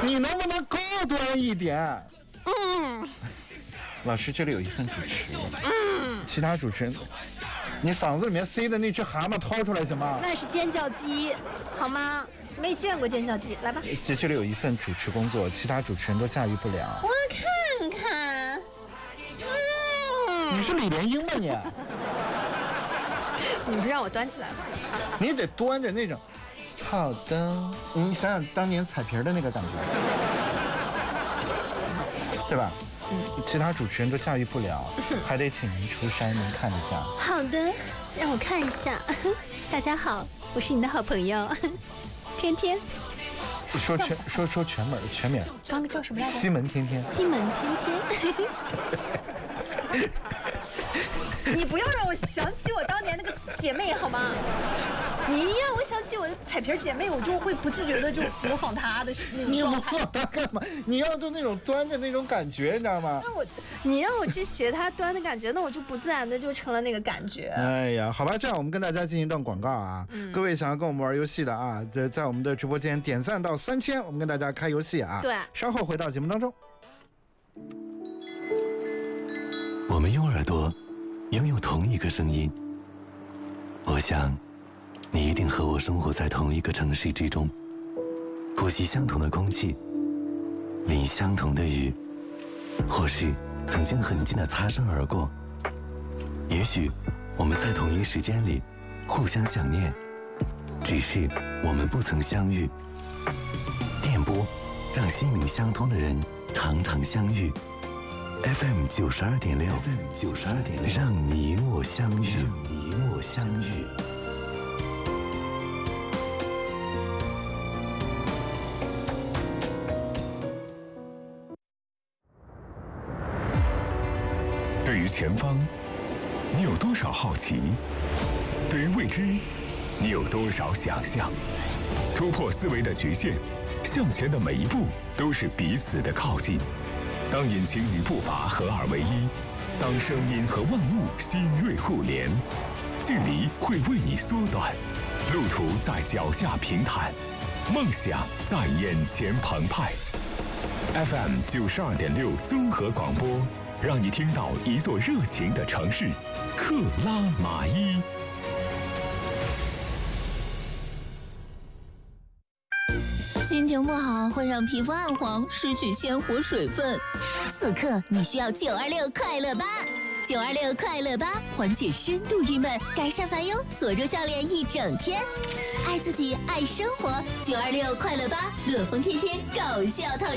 你能不能高端一点？老师，这里有一份主持，其他主持人，你嗓子里面塞的那只蛤蟆掏出来行吗？ 那是尖叫鸡，好吗？没见过尖叫鸡，来吧。 这里有一份主持工作，其他主持人都驾驭不了。 我看看， 你是李莲英吗你？ 你不让我端起来吗？ 你得端着那种。好的，你想想当年彩屏的那个感觉，对吧？其他主持人都驾驭不了，还得请您出山，您看一下。 好的，让我看一下。大家好，我是你的好朋友天天。 说全名。 刚刚叫什么来着？ 西门天天。 西门天天。你不要让我想起我当年那个姐妹好吗？你一让我想起我的彩屏姐妹，我就会不自觉的就模仿她的那种状态。 你模仿她干嘛？你要就那种端着那种感觉，你知道吗？ 你让我去学她端的感觉，那我就不自然的就成了那个感觉。 哎呀，好吧，这样我们跟大家进行一段广告啊。各位想要跟我们玩游戏的啊，在我们的直播间点赞到3000，我们跟大家开游戏啊。 对， 稍后回到节目当中。 我们用耳朵拥有同一个声音，我想你一定和我生活在同一个城市之中，呼吸相同的空气，淋相同的雨，或是曾经很近的擦身而过。也许我们在同一时间里互相想念，只是我们不曾相遇。电波让心灵相通的人常常相遇。FM 92.6，让你我相遇， 对于前方，你有多少好奇？对于未知，你有多少想象？突破思维的局限，向前的每一步都是彼此的靠近。当引擎与步伐合二为一，当声音和万物心锐互联，距离会为你缩短，路途在脚下平坦，梦想在眼前澎湃。FM 92.6综合广播，让你听到一座热情的城市——克拉玛依。 心情不好会让皮肤暗黄，失去鲜活水分。此刻你需要926快乐吧！926快乐吧，缓解深度郁闷，改善烦忧，锁住笑脸一整天。爱自己，爱生活，926快乐吧，乐疯天天搞笑套。